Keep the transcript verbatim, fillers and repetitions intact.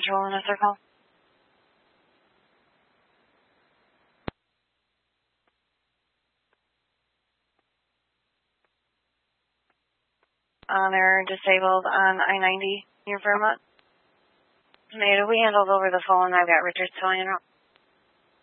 patrol in a circle. Uh, they're disabled on I ninety near Vermont. Tornado, we handled over the phone. I've got Richard telling you.